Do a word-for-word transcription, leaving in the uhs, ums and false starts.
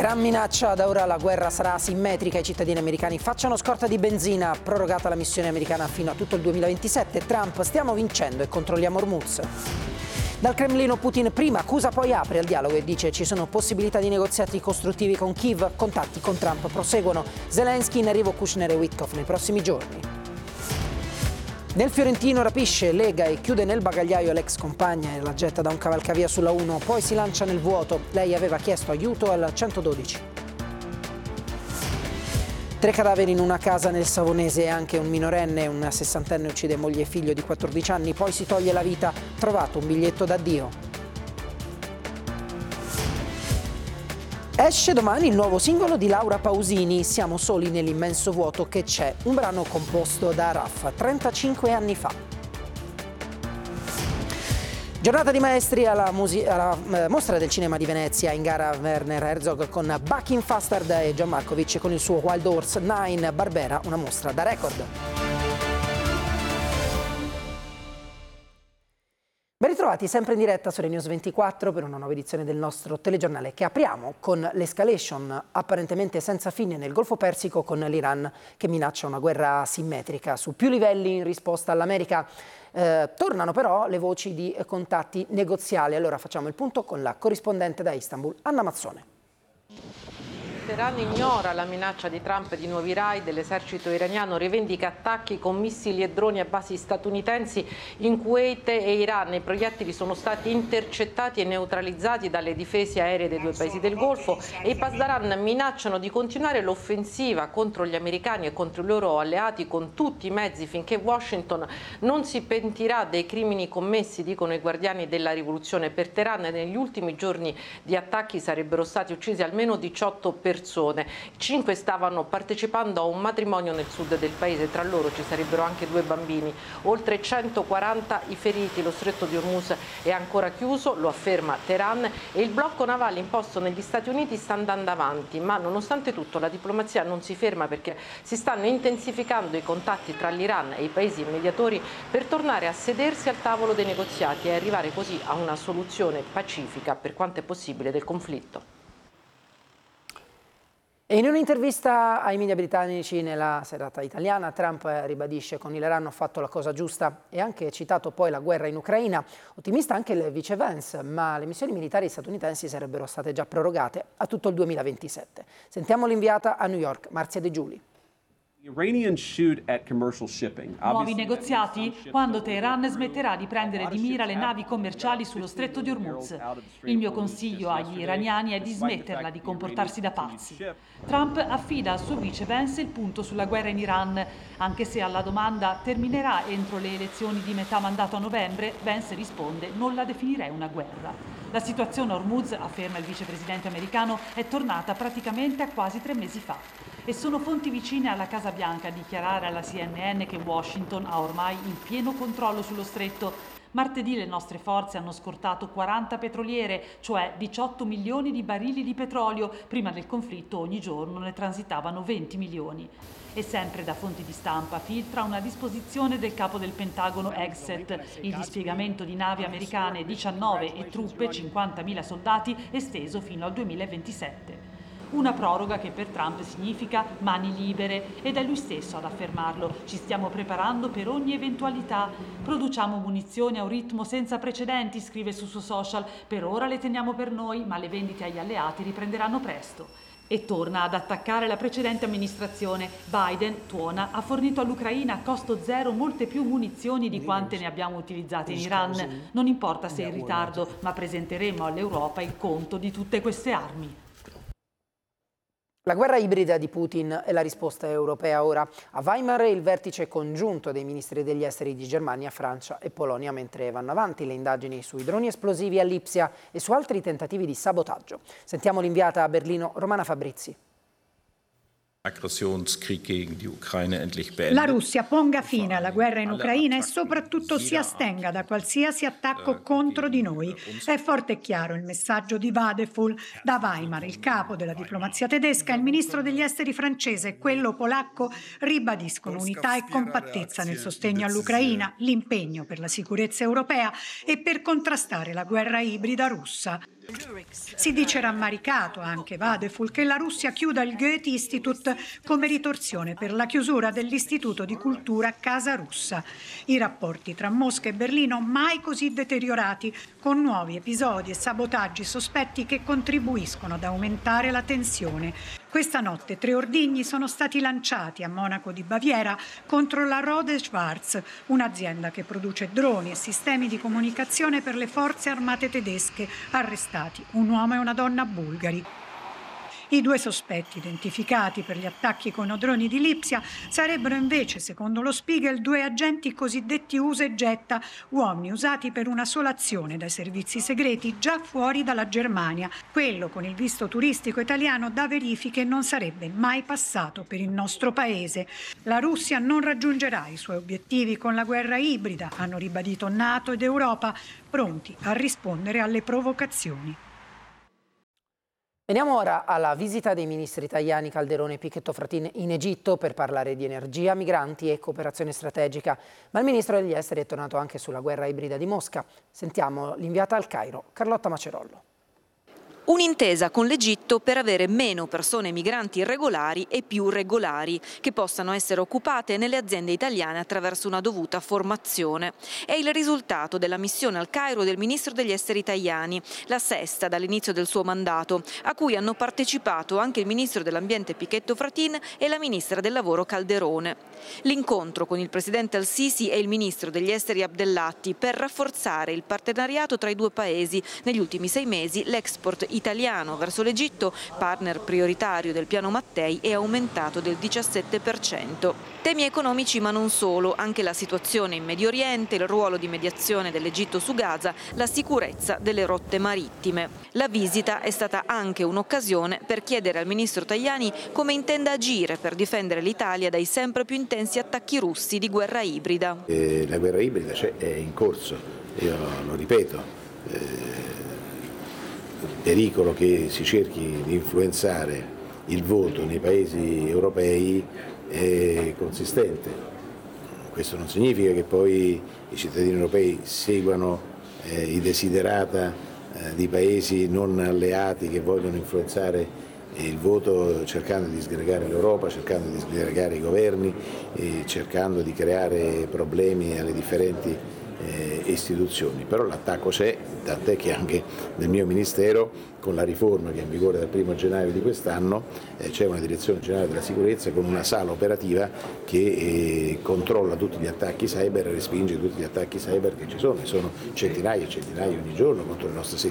Teheran minaccia, da ora la guerra sarà asimmetrica, i cittadini americani facciano scorta di benzina, prorogata la missione americana fino a tutto il duemilaventisette, Trump, stiamo vincendo e controlliamo Hormuz. Dal Cremlino Putin prima accusa poi apre al dialogo e dice ci sono possibilità di negoziati costruttivi con Kiev, contatti con Trump proseguono, Zelensky in arrivo Kushner e Witkoff nei prossimi giorni. Nel Fiorentino rapisce, lega e chiude nel bagagliaio l'ex compagna e la getta da un cavalcavia sulla uno, poi si lancia nel vuoto. Lei aveva chiesto aiuto al centododici. Tre cadaveri in una casa nel Savonese e anche un minorenne, un sessantenne uccide moglie e figlio di quattordici anni, poi si toglie la vita, trovato un biglietto d'addio. Esce domani il nuovo singolo di Laura Pausini, Siamo soli nell'immenso vuoto che c'è, un brano composto da Raffa trentacinque anni fa. Giornata di maestri alla, musi- alla eh, Mostra del Cinema di Venezia, in gara Werner Herzog con Bucking Fastard e John Malkovich con il suo Wild Horse nove, Barbera, una mostra da record. Ben ritrovati sempre in diretta su Rai News ventiquattro per una nuova edizione del nostro telegiornale che apriamo con l'escalation apparentemente senza fine nel Golfo Persico con l'Iran che minaccia una guerra asimmetrica su più livelli in risposta all'America. Eh, tornano però le voci di contatti negoziali. Allora facciamo il punto con la corrispondente da Istanbul, Anna Mazzone. Teheran ignora la minaccia di Trump di nuovi raid, l'esercito iraniano rivendica attacchi con missili e droni a basi statunitensi in Kuwait e Iran. I proiettili sono stati intercettati e neutralizzati dalle difese aeree dei due paesi del Golfo e i Pasdaran minacciano di continuare l'offensiva contro gli americani e contro i loro alleati con tutti i mezzi finché Washington non si pentirà dei crimini commessi, dicono i guardiani della rivoluzione. Per Teheran negli ultimi giorni di attacchi sarebbero stati uccisi almeno diciotto persone. Persone. Cinque stavano partecipando a un matrimonio nel sud del paese, tra loro ci sarebbero anche due bambini. Oltre centoquaranta i feriti, lo stretto di Hormuz è ancora chiuso, lo afferma Teheran, e il blocco navale imposto negli Stati Uniti sta andando avanti, ma nonostante tutto la diplomazia non si ferma perché si stanno intensificando i contatti tra l'Iran e i paesi mediatori per tornare a sedersi al tavolo dei negoziati e arrivare così a una soluzione pacifica per quanto è possibile del conflitto. E in un'intervista ai media britannici nella serata italiana, Trump ribadisce con l'Iran ho fatto la cosa giusta e anche citato poi la guerra in Ucraina. Ottimista anche il vice Vance, ma le missioni militari statunitensi sarebbero state già prorogate a tutto il duemilaventisette. Sentiamo l'inviata a New York, Marzia De Giuli. Nuovi negoziati quando Teheran smetterà di prendere di mira le navi commerciali sullo stretto di Hormuz. Il mio consiglio agli iraniani è di smetterla di comportarsi da pazzi. Trump affida al suo vice Vance il punto sulla guerra in Iran, anche se alla domanda terminerà entro le elezioni di metà mandato a novembre, Vance risponde non la definirei una guerra. La situazione a Hormuz, afferma il vicepresidente americano, è tornata praticamente a quasi tre mesi fa. E sono fonti vicine alla Casa Bianca a dichiarare alla C N N che Washington ha ormai il pieno controllo sullo stretto. Martedì le nostre forze hanno scortato quaranta petroliere, cioè diciotto milioni di barili di petrolio. Prima del conflitto ogni giorno ne transitavano venti milioni. E sempre da fonti di stampa filtra una disposizione del capo del Pentagono Exet, il dispiegamento di navi americane diciannove e truppe, cinquantamila soldati, esteso fino al duemilaventisette. Una proroga che per Trump significa mani libere ed è lui stesso ad affermarlo. Ci stiamo preparando per ogni eventualità. Produciamo munizioni a un ritmo senza precedenti, scrive sul suo social. Per ora le teniamo per noi, ma le vendite agli alleati riprenderanno presto. E torna ad attaccare la precedente amministrazione. Biden, tuona, ha fornito all'Ucraina a costo zero molte più munizioni di quante ne abbiamo utilizzate in Iran. Non importa se è in ritardo, ma presenteremo all'Europa il conto di tutte queste armi. La guerra ibrida di Putin è la risposta europea ora. A Weimar il vertice congiunto dei ministri degli esteri di Germania, Francia e Polonia, mentre vanno avanti le indagini sui droni esplosivi a Lipsia e su altri tentativi di sabotaggio. Sentiamo l'inviata a Berlino, Romana Fabrizi. La Russia ponga fine alla guerra in Ucraina e soprattutto si astenga da qualsiasi attacco contro di noi. È forte e chiaro il messaggio di Vadeful. Da Weimar il capo della diplomazia tedesca, il ministro degli esteri francese e quello polacco ribadiscono unità e compattezza nel sostegno all'Ucraina, l'impegno per la sicurezza europea e per contrastare la guerra ibrida russa. Si dice rammaricato anche Vadeful che la Russia chiuda il Goethe-Institut come ritorsione per la chiusura dell'Istituto di Cultura Casa Russa. I rapporti tra Mosca e Berlino mai così deteriorati, con nuovi episodi e sabotaggi sospetti che contribuiscono ad aumentare la tensione. Questa notte tre ordigni sono stati lanciati a Monaco di Baviera contro la Rode Schwarz, un'azienda che produce droni e sistemi di comunicazione per le forze armate tedesche. Arrestati un uomo e una donna bulgari. I due sospetti identificati per gli attacchi con i droni di Lipsia sarebbero invece, secondo lo Spiegel, due agenti cosiddetti usa e getta, uomini usati per una sola azione dai servizi segreti già fuori dalla Germania. Quello con il visto turistico italiano da verifiche non sarebbe mai passato per il nostro paese. La Russia non raggiungerà i suoi obiettivi con la guerra ibrida, hanno ribadito NATO ed Europa, pronti a rispondere alle provocazioni. Veniamo ora alla visita dei ministri Tajani, Calderone e Pichetto Fratin in Egitto per parlare di energia, migranti e cooperazione strategica. Ma il ministro degli esteri è tornato anche sulla guerra ibrida di Mosca. Sentiamo l'inviata al Cairo, Carlotta Macerollo. Un'intesa con l'Egitto per avere meno persone migranti irregolari e più regolari, che possano essere occupate nelle aziende italiane attraverso una dovuta formazione. È il risultato della missione al Cairo del ministro degli esteri Tajani, la sesta dall'inizio del suo mandato, a cui hanno partecipato anche il ministro dell'ambiente Pichetto Fratin e la ministra del lavoro Calderone. L'incontro con il presidente al-Sisi e il ministro degli esteri Abdellati per rafforzare il partenariato tra i due paesi. Negli ultimi sei mesi l'export italiano verso l'Egitto, partner prioritario del piano Mattei, è aumentato del diciassette per cento. Temi economici ma non solo, anche la situazione in Medio Oriente, il ruolo di mediazione dell'Egitto su Gaza, la sicurezza delle rotte marittime. La visita è stata anche un'occasione per chiedere al ministro Tajani come intenda agire per difendere l'Italia dai sempre più intensi attacchi russi di guerra ibrida. Eh, la guerra ibrida cioè, è in corso, io lo ripeto. Eh, Il pericolo che si cerchi di influenzare il voto nei paesi europei è consistente. Questo non significa che poi i cittadini europei seguano eh, i desiderata eh, di paesi non alleati che vogliono influenzare il voto cercando di disgregare l'Europa, cercando di disgregare i governi, e cercando di creare problemi alle differenti Eh, istituzioni, però l'attacco c'è, tant'è che anche nel mio ministero con la riforma che è in vigore dal primo gennaio di quest'anno eh, c'è una direzione generale della sicurezza con una sala operativa che eh, controlla tutti gli attacchi cyber e respinge tutti gli attacchi cyber che ci sono, e sono centinaia e centinaia ogni giorno contro le nostre sedi